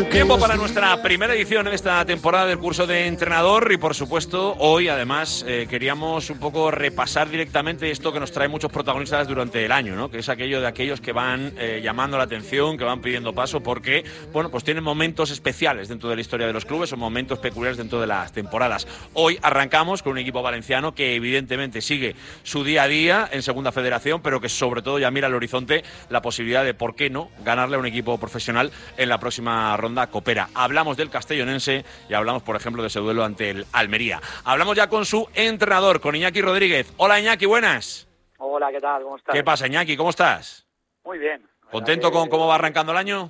Tiempo para nuestra primera edición en esta temporada del curso de entrenador y, por supuesto, hoy además queríamos un poco repasar directamente esto que nos trae muchos protagonistas durante el año, ¿no? Que es aquello de aquellos que van llamando la atención, que van pidiendo paso porque, bueno, pues tienen momentos especiales dentro de la historia de los clubes o momentos peculiares dentro de las temporadas. Hoy arrancamos con un equipo valenciano que evidentemente sigue su día a día en Segunda Federación, pero que sobre todo ya mira al horizonte la posibilidad de, ¿por qué no?, ganarle a un equipo profesional en la próxima ronda copera. Hablamos del castellonense y hablamos, por ejemplo, de ese duelo ante el Almería. Hablamos ya con su entrenador, con Iñaki Rodríguez. Hola, Iñaki, buenas. Hola, ¿qué tal? ¿Cómo estás? ¿Qué pasa, Iñaki? ¿Cómo estás? Muy bien. ¿Contento con cómo va arrancando el año?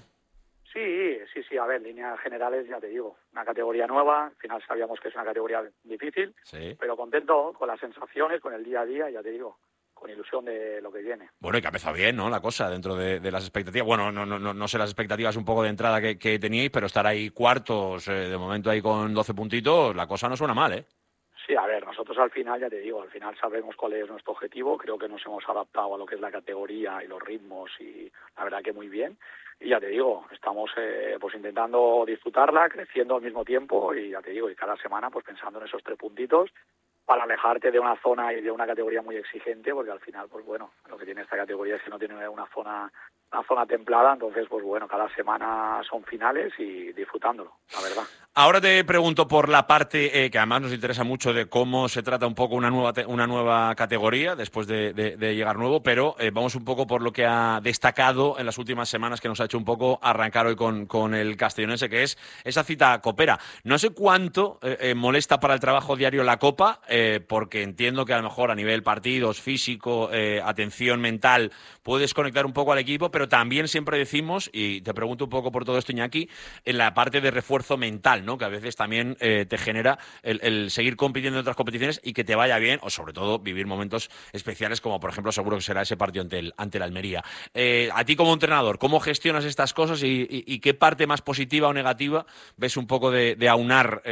Sí. A ver, líneas generales, ya te digo, una categoría nueva. Al final sabíamos que es una categoría difícil, sí, pero contento con las sensaciones, con el día a día, ya te digo, con ilusión de lo que viene. Bueno, y que ha empezado bien, ¿no?, la cosa, dentro de las expectativas. Bueno, no sé las expectativas un poco de entrada que teníais, pero estar ahí cuartos, de momento ahí con 12 puntitos, la cosa no suena mal, ¿eh? Sí, a ver, nosotros al final, ya te digo, al final sabemos cuál es nuestro objetivo. Creo que nos hemos adaptado a lo que es la categoría y los ritmos y la verdad que muy bien. Y ya te digo, estamos pues intentando disfrutarla, creciendo al mismo tiempo y ya te digo, y cada semana pues pensando en esos 3 puntitos para alejarte de una zona y de una categoría muy exigente, porque al final, pues bueno, lo que tiene esta categoría es que no tiene una zona templada, entonces pues bueno, cada semana son finales y disfrutándolo, la verdad. Ahora te pregunto por la parte que además nos interesa mucho de cómo se trata un poco una nueva categoría después de llegar nuevo, pero vamos un poco por lo que ha destacado en las últimas semanas, que nos ha hecho un poco arrancar hoy con el castellonense, que es esa cita copera. No sé cuánto molesta para el trabajo diario la Copa, porque entiendo que a lo mejor a nivel partidos, físico, atención mental, puedes conectar un poco al equipo, pero también siempre decimos, y te pregunto un poco por todo esto, Iñaki, en la parte de refuerzo mental, ¿no?, que a veces también te genera el seguir compitiendo en otras competiciones y que te vaya bien, o sobre todo vivir momentos especiales, como por ejemplo seguro que será ese partido ante el Almería. A ti como entrenador, ¿cómo gestionas estas cosas y qué parte más positiva o negativa ves un poco de aunar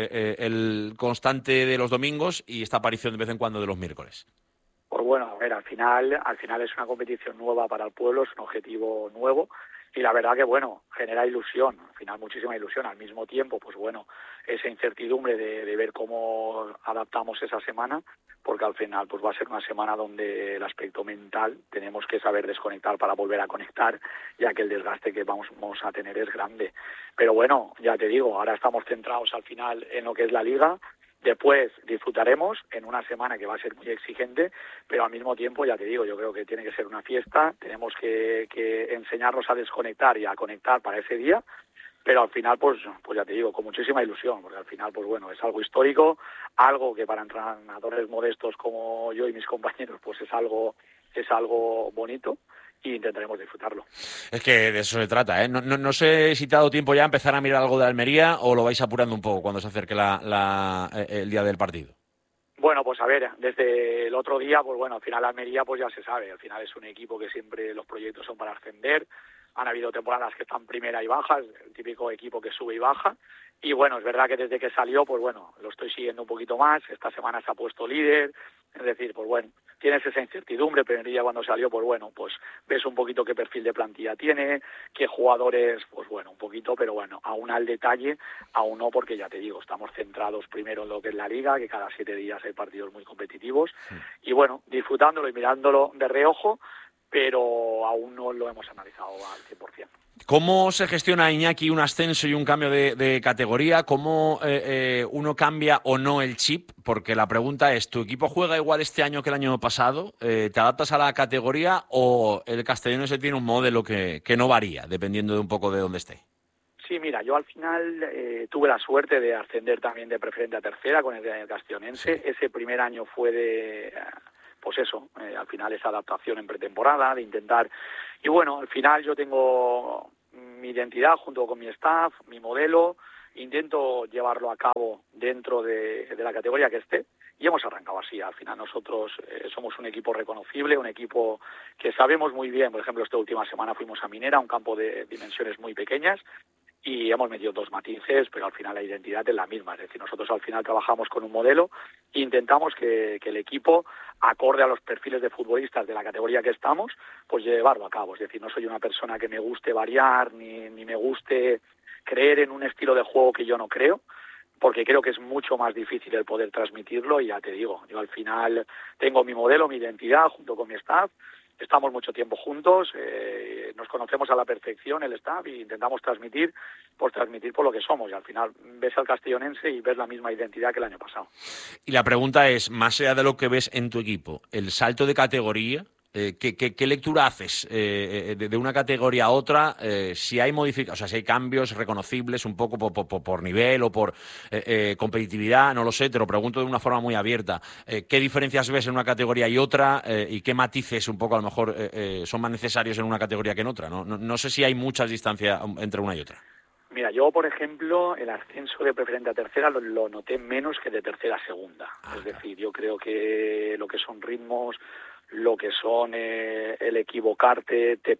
el constante de los domingos y esta aparición de vez en cuando de los miércoles? Pues bueno, a ver, al final es una competición nueva para el pueblo, es un objetivo nuevo y la verdad que, bueno, genera ilusión, al final muchísima ilusión. Al mismo tiempo, pues bueno, esa incertidumbre de ver cómo adaptamos esa semana, porque al final pues va a ser una semana donde el aspecto mental tenemos que saber desconectar para volver a conectar, ya que el desgaste que vamos a tener es grande. Pero bueno, ya te digo, ahora estamos centrados al final en lo que es la Liga. Después disfrutaremos en una semana que va a ser muy exigente, pero al mismo tiempo, ya te digo, yo creo que tiene que ser una fiesta, tenemos que enseñarnos a desconectar y a conectar para ese día, pero al final, pues ya te digo, con muchísima ilusión, porque al final, pues bueno, es algo histórico, algo que para entrenadores modestos como yo y mis compañeros, pues es algo bonito, y intentaremos disfrutarlo. Es que de eso se trata, ¿eh? No sé si te ha dado tiempo ya a empezar a mirar algo de Almería o lo vais apurando un poco cuando se acerque el día del partido. Bueno, pues a ver, desde el otro día, pues bueno, al final Almería pues ya se sabe, al final es un equipo que siempre los proyectos son para ascender, han habido temporadas que están primera y baja, el típico equipo que sube y baja, y bueno, es verdad que desde que salió, pues bueno, lo estoy siguiendo un poquito más, esta semana se ha puesto líder, es decir, pues bueno, tienes esa incertidumbre, pero en día cuando salió, pues bueno, pues ves un poquito qué perfil de plantilla tiene, qué jugadores, pues bueno, un poquito, pero bueno, aún al detalle, aún no, porque ya te digo, estamos centrados primero en lo que es la Liga, que cada 7 días hay partidos muy competitivos, y bueno, disfrutándolo y mirándolo de reojo, pero aún no lo hemos analizado al 100%. ¿Cómo se gestiona, Iñaki, un ascenso y un cambio de categoría? ¿Cómo uno cambia o no el chip? Porque la pregunta es, ¿tu equipo juega igual este año que el año pasado? ¿Te adaptas a la categoría o el castellonense tiene un modelo que no varía, dependiendo de un poco de dónde esté? Sí, mira, yo al final tuve la suerte de ascender también de preferente a tercera con el castellonense. Sí. Ese primer año fue de... pues eso, al final esa adaptación en pretemporada, de intentar... Y bueno, al final yo tengo mi identidad junto con mi staff, mi modelo, intento llevarlo a cabo dentro de la categoría que esté, y hemos arrancado así. Al final nosotros somos un equipo reconocible, un equipo que sabemos muy bien. Por ejemplo, esta última semana fuimos a Minera, un campo de dimensiones muy pequeñas, y hemos metido 2 matices, pero al final la identidad es la misma. Es decir, nosotros al final trabajamos con un modelo e intentamos que el equipo, acorde a los perfiles de futbolistas de la categoría que estamos, pues llevarlo a cabo. Es decir, no soy una persona que me guste variar, ni me guste creer en un estilo de juego que yo no creo, porque creo que es mucho más difícil el poder transmitirlo. Y ya te digo, yo al final tengo mi modelo, mi identidad junto con mi staff. Estamos mucho tiempo juntos, nos conocemos a la perfección el staff y intentamos transmitir por lo que somos. Y al final ves al castellonense y ves la misma identidad que el año pasado. Y la pregunta es, más allá de lo que ves en tu equipo, el salto de categoría, ¿qué lectura haces de una categoría a otra? Si hay o sea, si hay cambios reconocibles un poco por nivel o por competitividad, no lo sé, te lo pregunto de una forma muy abierta. ¿Qué diferencias ves en una categoría y otra y qué matices un poco a lo mejor son más necesarios en una categoría que en otra? No sé si hay muchas distancias entre una y otra. Mira, yo, por ejemplo, el ascenso de preferente a tercera lo noté menos que de tercera a segunda. Es decir, yo creo que lo que son ritmos, lo que son el equivocarte te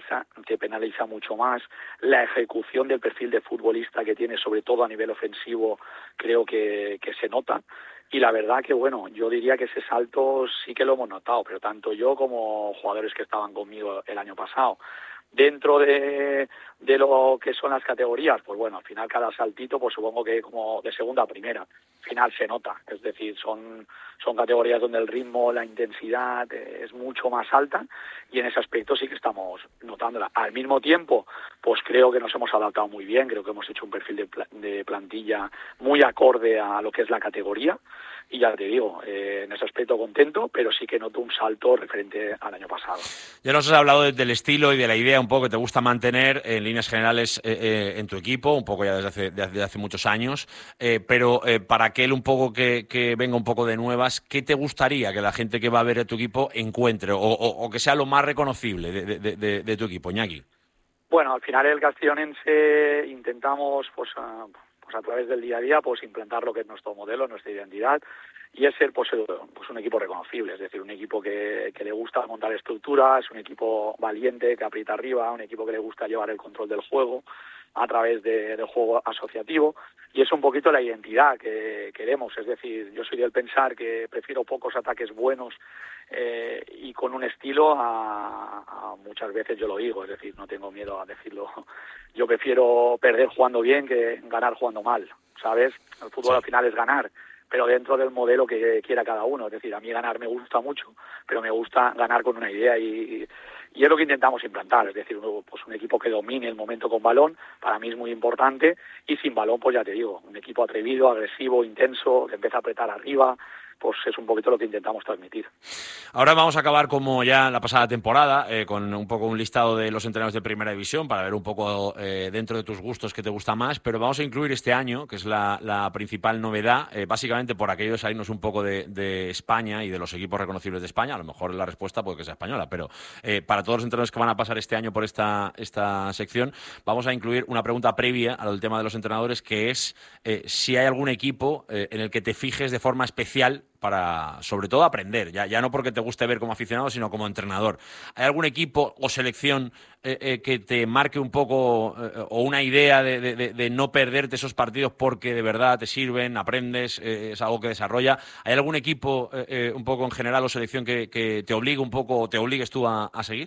penaliza mucho más. La ejecución del perfil de futbolista que tiene, sobre todo a nivel ofensivo, creo que se nota. Y la verdad que, bueno, yo diría que ese salto sí que lo hemos notado, pero tanto yo como jugadores que estaban conmigo el año pasado. Dentro de lo que son las categorías, pues bueno, al final cada saltito, pues supongo que como de segunda a primera, al final se nota, es decir, son categorías donde el ritmo, la intensidad es mucho más alta y en ese aspecto sí que estamos notándola. Al mismo tiempo, pues creo que nos hemos adaptado muy bien, creo que hemos hecho un perfil de plantilla muy acorde a lo que es la categoría. Y ya te digo, en ese aspecto contento, pero sí que noto un salto referente al año pasado. Ya nos has hablado del estilo y de la idea un poco que te gusta mantener en líneas generales en tu equipo, un poco ya desde hace muchos años, pero para aquel un poco que venga un poco de nuevas, ¿qué te gustaría que la gente que va a ver a tu equipo encuentre o que sea lo más reconocible de tu equipo, Iñaki? Bueno, al final el castellonense intentamos, pues a través del día a día, pues implantar lo que es nuestro modelo, nuestra identidad, y es ser pues un equipo reconocible, es decir, un equipo que le gusta montar estructuras, un equipo valiente que aprieta arriba, un equipo que le gusta llevar el control del juego a través del juego asociativo, y es un poquito la identidad que queremos. Es decir, yo soy del pensar que prefiero pocos ataques buenos y con un estilo a muchas veces, yo lo digo, es decir, no tengo miedo a decirlo, yo prefiero perder jugando bien que ganar jugando mal, ¿sabes? El fútbol al final es ganar, pero dentro del modelo que quiera cada uno. Es decir, a mí ganar me gusta mucho, pero me gusta ganar con una idea y es lo que intentamos implantar. Es decir, pues un equipo que domine el momento con balón, para mí es muy importante, y sin balón, pues ya te digo, un equipo atrevido, agresivo, intenso, que empieza a apretar arriba, pues es un poquito lo que intentamos transmitir. Ahora vamos a acabar como ya la pasada temporada, con un poco un listado de los entrenadores de Primera División para ver un poco dentro de tus gustos qué te gusta más, pero vamos a incluir este año, que es la principal novedad, básicamente por aquello de salirnos un poco de España y de los equipos reconocibles de España. A lo mejor la respuesta puede que sea española, pero para todos los entrenadores que van a pasar este año por esta sección, vamos a incluir una pregunta previa al tema de los entrenadores, que es si hay algún equipo en el que te fijes de forma especial para, sobre todo, aprender, ya no porque te guste ver como aficionado, sino como entrenador. ¿Hay algún equipo o selección que te marque un poco o una idea de no perderte esos partidos porque de verdad te sirven, aprendes, es algo que desarrolla? ¿Hay algún equipo un poco en general o selección que te obligue un poco o te obligues tú a seguir?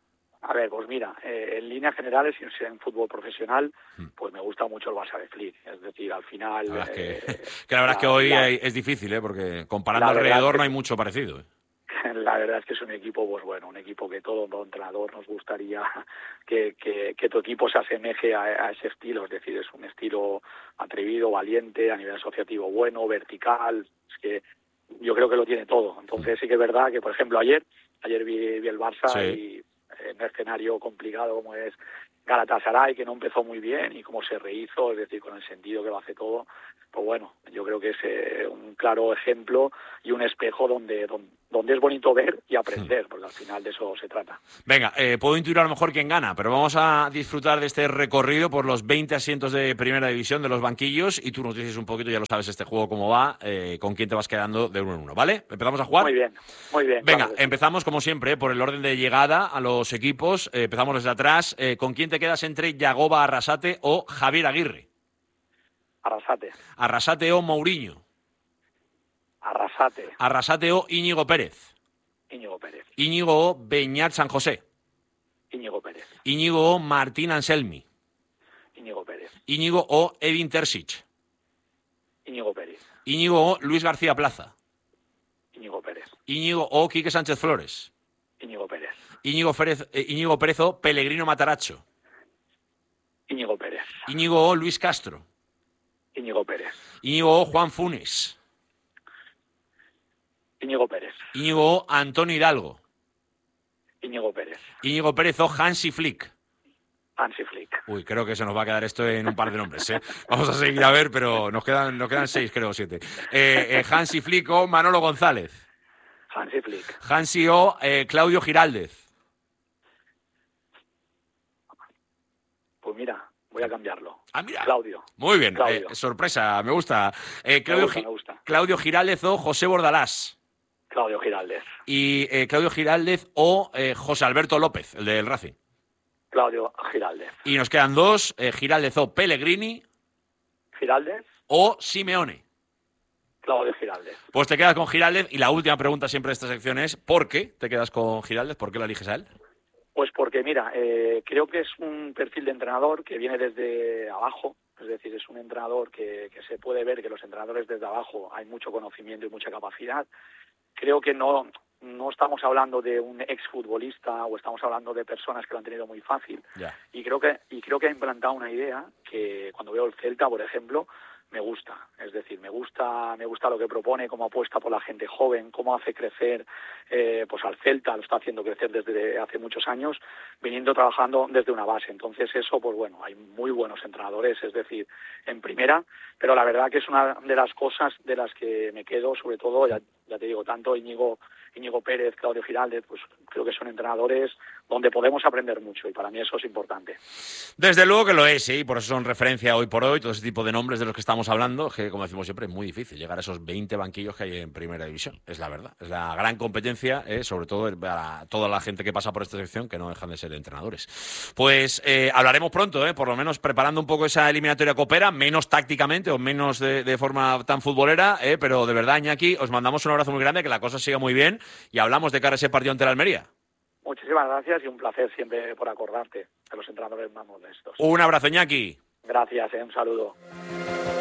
A ver, pues mira, en líneas generales, en fútbol profesional, pues me gusta mucho el Barça de Flick. Es decir, al final... La verdad es que hoy es difícil, porque comparando alrededor no hay mucho parecido. La verdad es que es un equipo, pues bueno, un equipo que todo entrenador nos gustaría que tu equipo se asemeje a ese estilo. Es decir, es un estilo atrevido, valiente, a nivel asociativo bueno, vertical. Es que yo creo que lo tiene todo. Entonces sí que es verdad que, por ejemplo, ayer vi el Barça, sí, y en un escenario complicado como es Galatasaray, que no empezó muy bien, y cómo se rehizo, es decir, con el sentido que lo hace todo, pues bueno, yo creo que es un claro ejemplo y un espejo donde es bonito ver y aprender, porque al final de eso se trata. Venga, puedo intuir a lo mejor quién gana, pero vamos a disfrutar de este recorrido por los 20 asientos de Primera División de los banquillos, y tú nos dices un poquito, ya lo sabes, este juego cómo va, con quién te vas quedando de uno en uno, ¿vale? ¿Empezamos a jugar? Muy bien. Venga, Claro, empezamos como siempre por el orden de llegada a los equipos. Empezamos desde atrás. ¿Con quién te quedas entre Yagoba Arrasate o Javier Aguirre? Arrasate. Arrasate o Mourinho. Arrasate. Arrasate o Íñigo Pérez. Íñigo Pérez. Íñigo o Beñat San José. Íñigo Pérez. Íñigo o Martín Anselmi. Íñigo Pérez. Íñigo o Edin Terzic. Íñigo Pérez. Íñigo o Luis García Plaza. Íñigo Pérez. Íñigo o Quique Sánchez Flores. Íñigo Pérez. Íñigo Pérez o Pellegrino Matarazzo. Íñigo Pérez. Íñigo o Luis Castro. Íñigo Pérez. Íñigo o Juan Funes. Íñigo Pérez. Íñigo o Antonio Hidalgo. Íñigo Pérez. Íñigo Pérez o Hansi Flick. Hansi Flick. Uy, creo que se nos va a quedar esto en un par de nombres, ¿eh? Vamos a seguir a ver, pero nos quedan 6, creo, 7. Hansi Flick o Manolo González. Hansi Flick. Hansi o Claudio Giraldez. Pues mira, voy a cambiarlo. Ah, mira. Claudio. Muy bien, Claudio. Sorpresa, me gusta. Me gusta. Claudio Giraldez o José Bordalás. Claudio Giraldez. Y Claudio Giraldez o José Alberto López, el del Racing. Claudio Giraldez. Y nos quedan 2, Giraldez o Pellegrini. Giraldez. O Simeone. Claudio Giraldez. Pues te quedas con Giraldez y la última pregunta siempre de esta sección es ¿por qué te quedas con Giraldez? ¿Por qué lo eliges a él? Pues porque, mira, creo que es un perfil de entrenador que viene desde abajo, es decir, es un entrenador que se puede ver que los entrenadores desde abajo hay mucho conocimiento y mucha capacidad. Creo que no estamos hablando de un exfutbolista o estamos hablando de personas que lo han tenido muy fácil. Ya. Y creo que ha implantado una idea que cuando veo el Celta, por ejemplo, me gusta. Es decir, me gusta lo que propone, cómo apuesta por la gente joven, cómo hace crecer pues al Celta, lo está haciendo crecer desde hace muchos años, viniendo trabajando desde una base. Entonces eso, pues bueno, hay muy buenos entrenadores, es decir, en primera, pero la verdad que es una de las cosas de las que me quedo, sobre todo, ya te digo, tanto Íñigo Pérez, Claudio Giraldez, pues creo que son entrenadores donde podemos aprender mucho y para mí eso es importante. Desde luego que lo es, ¿sí? Y por eso son referencia hoy por hoy, todo ese tipo de nombres de los que estamos hablando, que como decimos siempre es muy difícil llegar a esos 20 banquillos que hay en Primera División, es la verdad. Es la gran competencia, sobre todo para toda la gente que pasa por esta sección, que no dejan de ser entrenadores. Pues hablaremos pronto, por lo menos preparando un poco esa eliminatoria copera, menos tácticamente o menos de forma tan futbolera, pero de verdad, Iñaki, os mandamos un abrazo muy grande, que la cosa siga muy bien y hablamos de cara a ese partido ante la Almería. Muchísimas gracias y un placer siempre por acordarte de los entrenadores más modestos. Un abrazo, Iñaki. Gracias, un saludo.